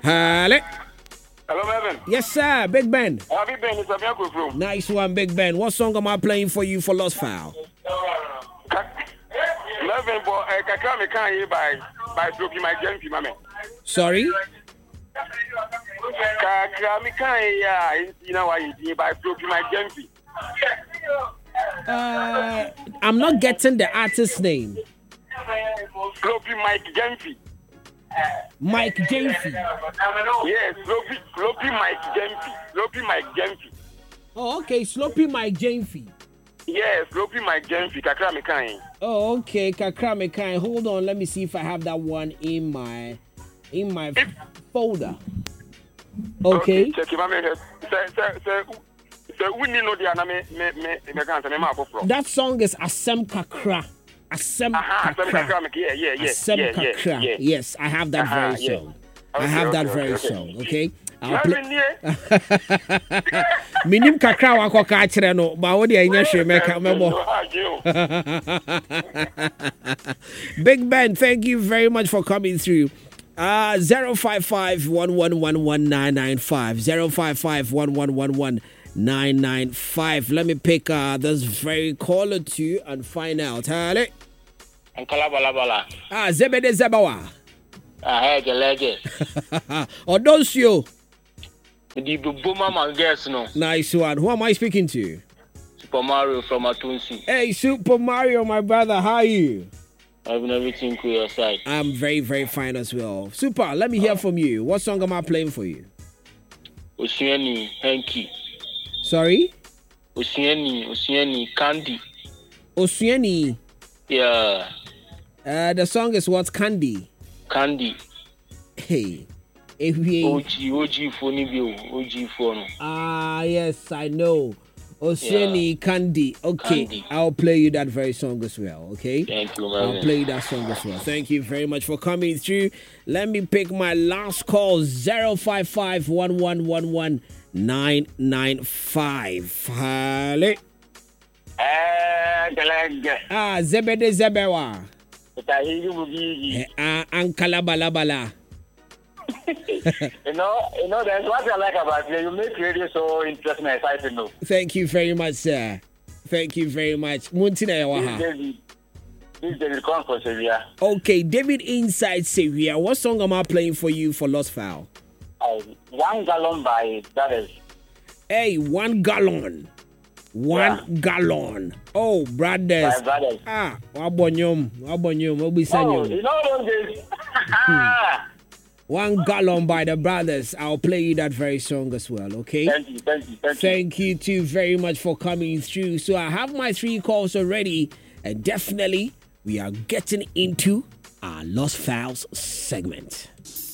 Hello. Hello, Melvin. Yes, sir. Big Ben. Big Ben, it's a Bianco room. Nice one, Big Ben. What song am I playing for you for Lost Fowl? Melvin, boy, Kakame can't hear by Sloopy my Genfi, mame. Sorry? Kakame can't hear, you know why you by Sloopy my Genfi. I'm not getting the artist's name. Sloopy Mike Genfi. Mike Genfi. Yes, Sloopy Mike Genfi. Sloopy Mike Genfi. Oh, okay. Sloppy Mike Genfi. Yes, Sloopy Mike Genfi. Kakame can't. Oh, okay. Kakrame Kai. Hold on. Let me see if I have that one in my folder. Okay. Check it, That song is Asem Kakra. Asem Kakra. Asem Kakra. Yes, I have that very song. I have that very song. Okay. I'll play. Minim Kakra wa kwa kachire no, ba wo de anya hwe meka mebo. Big Ben, thank you very much for coming through. 055-1111-995. 055-1111-995. Let me pick this very caller too and find out. Hello. Bala. Zebede Zebawa. Hey, Gelege. Odosio. The Buma Mangas, no. Nice one. Who am I speaking to? Super Mario from Atunsi. Hey, Super Mario, my brother. How are you? Having everything to your side. I'm very, very fine as well. Super, let me hear from you. What song am I playing for you? Oceani, Henky. Sorry? Oceani, Candy. Oceani. Yeah. The song is what? Candy. OG Hey. phone. Yes, I know. Oceani Candy. Okay, Candy. I'll play you that very song as well, okay? Thank you, man. I'll play you that song as well. Thank you very much for coming through. Let me pick my last call, 055-1111-995. Hello. Zebede Zebewa. Ankala Balabala. you know, that's what I like about you. You make radio so interesting and exciting. No. Thank you very much, sir. Thank you very much. Muntina Yawaha. This is David Kwan for Sevilla. Okay, David inside Sevilla. What song am I playing for you for Lost Fowl? 1 Gallon by Brothers. Hey, 1 gallon. 1 gallon. Oh, Brothers. By Brothers. Wabonyom. Oh, you know those days. 1 gallon by the Brothers. I'll play you that very song as well, okay? Thank you too very much for coming through. So I have my 3 calls already, and definitely we are getting into our Lost Files segment.